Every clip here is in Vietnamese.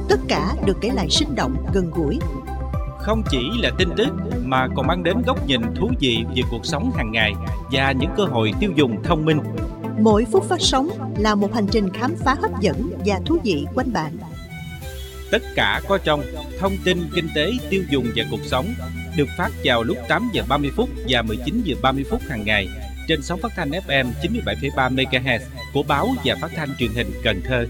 Tất cả được kể lại sinh động, gần gũi. Không chỉ là tin tức mà còn mang đến góc nhìn thú vị về cuộc sống hàng ngày và những cơ hội tiêu dùng thông minh. Mỗi phút phát sóng là một hành trình khám phá hấp dẫn và thú vị quanh bạn. Tất cả có trong thông tin kinh tế, tiêu dùng và cuộc sống, được phát vào lúc 8 giờ 30 phút và 19 giờ 30 phút hàng ngày trên sóng phát thanh FM 97,3 MHz của báo và phát thanh truyền hình Cần Thơ.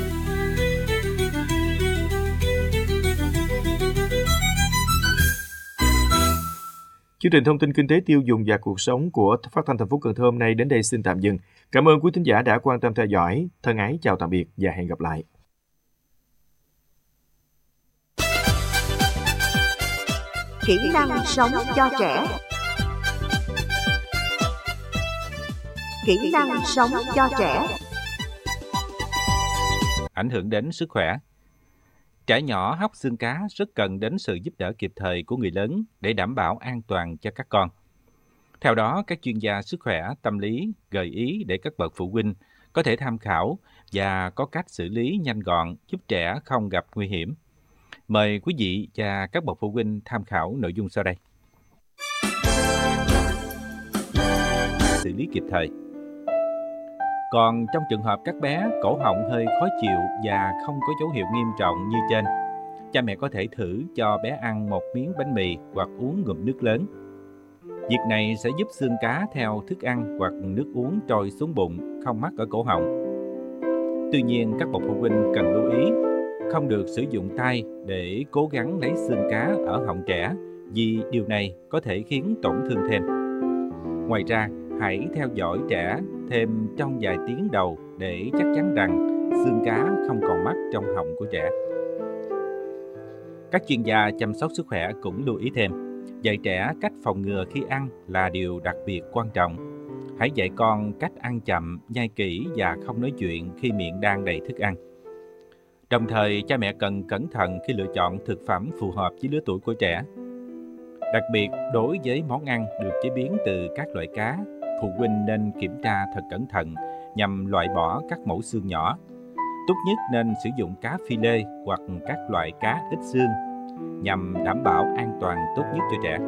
Chương trình thông tin kinh tế, tiêu dùng và cuộc sống của phát thanh thành phố Cần Thơ hôm nay đến đây xin tạm dừng. Cảm ơn quý thính giả đã quan tâm theo dõi. Thân ái chào tạm biệt và hẹn gặp lại. Kỹ năng sống cho trẻ. Kỹ năng sống cho trẻ. Ảnh hưởng đến sức khỏe. Trẻ nhỏ hóc xương cá rất cần đến sự giúp đỡ kịp thời của người lớn để đảm bảo an toàn cho các con. Theo đó, các chuyên gia sức khỏe tâm lý gợi ý để các bậc phụ huynh có thể tham khảo và có cách xử lý nhanh gọn giúp trẻ không gặp nguy hiểm. Mời quý vị và các bậc phụ huynh tham khảo nội dung sau đây. Xử lý kịp thời. Còn trong trường hợp các bé cổ họng hơi khó chịu và không có dấu hiệu nghiêm trọng như trên, cha mẹ có thể thử cho bé ăn một miếng bánh mì hoặc uống ngụm nước lớn. Việc này sẽ giúp xương cá theo thức ăn hoặc nước uống trôi xuống bụng, không mắc ở cổ họng. Tuy nhiên, các bậc phụ huynh cần lưu ý không được sử dụng tay để cố gắng lấy xương cá ở họng trẻ vì điều này có thể khiến tổn thương thêm. Ngoài ra, hãy theo dõi trẻ thêm trong vài tiếng đầu để chắc chắn rằng xương cá không còn mắc trong họng của trẻ. Các chuyên gia chăm sóc sức khỏe cũng lưu ý thêm, dạy trẻ cách phòng ngừa khi ăn là điều đặc biệt quan trọng. Hãy dạy con cách ăn chậm, nhai kỹ và không nói chuyện khi miệng đang đầy thức ăn. Đồng thời, cha mẹ cần cẩn thận khi lựa chọn thực phẩm phù hợp với lứa tuổi của trẻ. Đặc biệt, đối với món ăn được chế biến từ các loại cá, phụ huynh nên kiểm tra thật cẩn thận nhằm loại bỏ các mẩu xương nhỏ. Tốt nhất nên sử dụng cá phi lê hoặc các loại cá ít xương nhằm đảm bảo an toàn tốt nhất cho trẻ.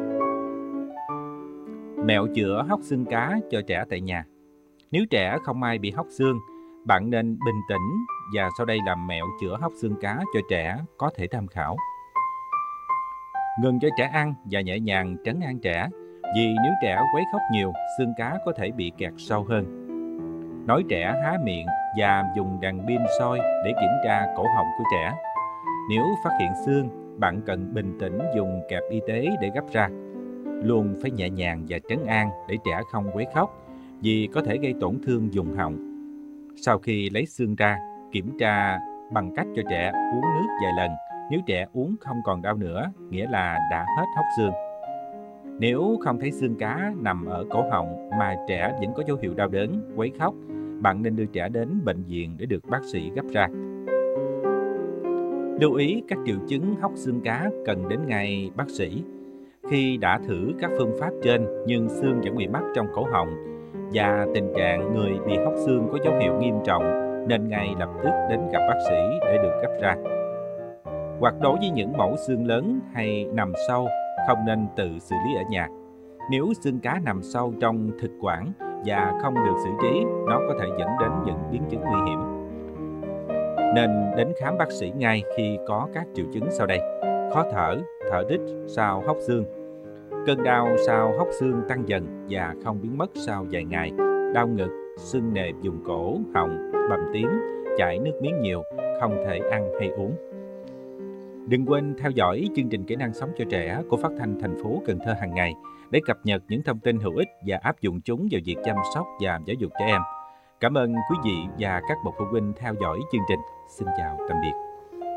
Mẹo chữa hóc xương cá cho trẻ tại nhà. Nếu trẻ không may bị hóc xương, bạn nên bình tĩnh và sau đây là mẹo chữa hóc xương cá cho trẻ có thể tham khảo. Ngừng cho trẻ ăn và nhẹ nhàng trấn an trẻ, vì nếu trẻ quấy khóc nhiều, xương cá có thể bị kẹt sâu hơn. Nói trẻ há miệng và dùng đèn pin soi để kiểm tra cổ họng của trẻ. Nếu phát hiện xương, bạn cần bình tĩnh dùng kẹp y tế để gấp ra. Luôn phải nhẹ nhàng và trấn an để trẻ không quấy khóc, vì có thể gây tổn thương vùng họng. Sau khi lấy xương ra, kiểm tra bằng cách cho trẻ uống nước vài lần. Nếu trẻ uống không còn đau nữa, nghĩa là đã hết hóc xương. Nếu không thấy xương cá nằm ở cổ họng mà trẻ vẫn có dấu hiệu đau đớn, quấy khóc, bạn nên đưa trẻ đến bệnh viện để được bác sĩ gấp ra. Lưu ý các triệu chứng hóc xương cá cần đến ngay bác sĩ. Khi đã thử các phương pháp trên nhưng xương vẫn bị mắc trong cổ họng và tình trạng người bị hóc xương có dấu hiệu nghiêm trọng, nên ngay lập tức đến gặp bác sĩ để được gấp ra. Hoặc đối với những mẩu xương lớn hay nằm sâu, không nên tự xử lý ở nhà. Nếu xương cá nằm sâu trong thực quản và không được xử trí, nó có thể dẫn đến những biến chứng nguy hiểm. Nên đến khám bác sĩ ngay khi có các triệu chứng sau đây: khó thở, thở rít sau hóc xương, cơn đau sau hóc xương tăng dần và không biến mất sau vài ngày, đau ngực, sưng nề vùng cổ, họng, bầm tím, chảy nước miếng nhiều, không thể ăn hay uống. Đừng quên theo dõi chương trình Kỹ năng sống cho trẻ của Phát thanh thành phố Cần Thơ hàng ngày để cập nhật những thông tin hữu ích và áp dụng chúng vào việc chăm sóc và giáo dục trẻ em. Cảm ơn quý vị và các bậc phụ huynh theo dõi chương trình. Xin chào tạm biệt.